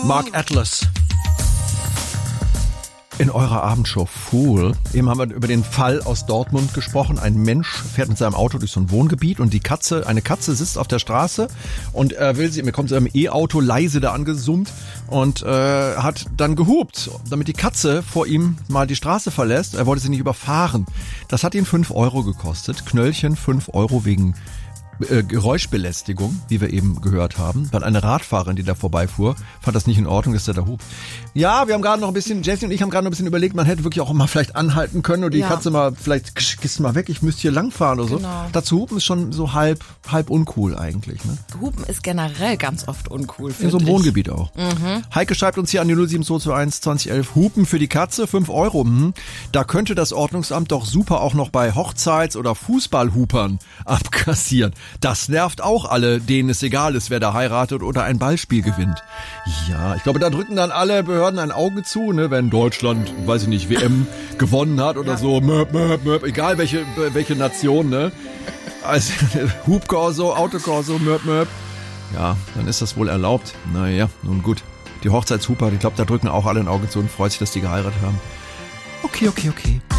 Mark Atlas. In eurer Abendshow Fool. Eben haben wir über den Fall aus Dortmund gesprochen. Ein Mensch fährt mit seinem Auto durch so ein Wohngebiet und eine Katze sitzt auf der Straße und kommt zu einem E-Auto leise da angesummt und hat dann gehupt, damit die Katze vor ihm mal die Straße verlässt. Er wollte sie nicht überfahren. Das hat ihn 5 Euro gekostet. Knöllchen 5 Euro wegen Geräuschbelästigung, wie wir eben gehört haben, weil eine Radfahrerin, die da vorbeifuhr, fand das nicht in Ordnung, dass der da hupt. Ja, wir haben gerade noch ein bisschen, Jessie und ich haben gerade noch ein bisschen überlegt, man hätte wirklich auch mal vielleicht anhalten können und die Katze mal, vielleicht gehst du mal weg, ich müsste hier langfahren oder so. Genau. Dazu hupen ist schon so halb uncool eigentlich. Ne? Hupen ist generell ganz oft uncool, in so einem Wohngebiet auch. Heike schreibt uns hier an die 07221 2011, Hupen für die Katze, 5 Euro. Da könnte das Ordnungsamt doch super auch noch bei Hochzeits- oder Fußballhupern abkassieren. Das nervt auch alle, denen es egal ist, wer da heiratet oder ein Ballspiel gewinnt. Ja, ich glaube, da drücken dann alle Behörden ein Auge zu, ne, wenn Deutschland, weiß ich nicht, WM gewonnen hat oder so. Möp, möp, möp, egal welche Nation, ne. Also Hubkorso, Autokorso, möp, möp. Ja, dann ist das wohl erlaubt. Naja, nun gut. Die Hochzeitshuper, ich glaube, da drücken auch alle ein Auge zu und freut sich, dass die geheiratet haben. Okay.